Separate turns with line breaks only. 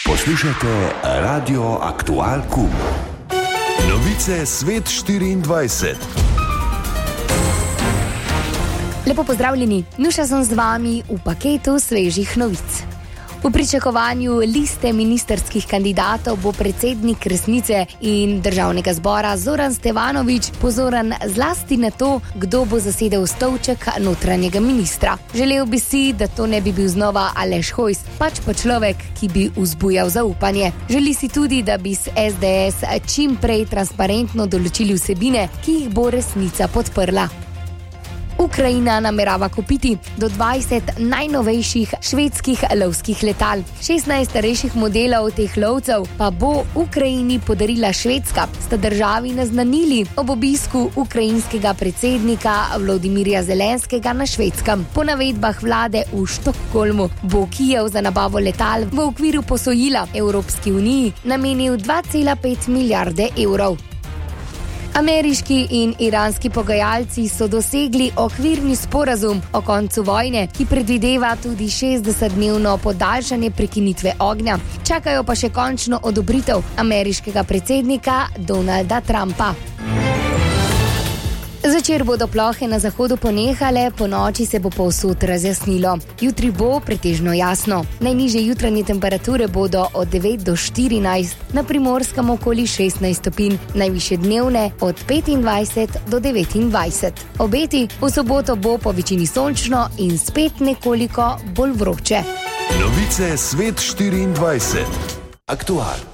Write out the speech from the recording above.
Poslušajte Radio Aktual Kum. Novice Svet 24.
Lepo pozdravljeni, Nuša sem z vami v paketu svežih novic. V pričakovanju liste ministerskih kandidatov bo predsednik Resnice in Državnega zbora Zoran Stevanović pozoren zlasti na to, kdo bo zasedel stolček notranjega ministra. Želel bi si, da to ne bi bil znova Aleš Hojs, pač pa človek, ki bi vzbujal zaupanje. Želi si tudi, da bi s SDS čim prej transparentno določili vsebine, ki jih bo Resnica podprla. Ukrajina namerava kupiti do 20 najnovejših švedskih lovskih letal. 16 starejših modelov teh lovcev pa bo Ukrajini podarila Švedska, sta državi naznanili ob obisku ukrajinskega predsednika Volodymyra Zelenskega na Švedskem. Po navedbah vlade v Štokholmu bo Kijev za nabavo letal v okviru posojila Evropski uniji namenil 2,5 milijarde evrov. Ameriški in iranski pogajalci so dosegli okvirni sporazum o koncu vojne, ki predvideva tudi 60-dnevno podaljšanje prekinitve ognja. Čakajo pa še končno odobritev ameriškega predsednika Donalda Trumpa. Zvečer bodo plohe na zahodu ponehale, po noči se bo povsod razjasnilo. Jutri bo pretežno jasno. Najnižje jutranje temperature bodo od 9 do 14, na Primorskem okoli 16 stopinj, najvišje dnevne od 25 do 29. Obeti, v soboto bo po večini sončno in spet nekoliko bolj vroče.
Novice Svet 24. Aktual.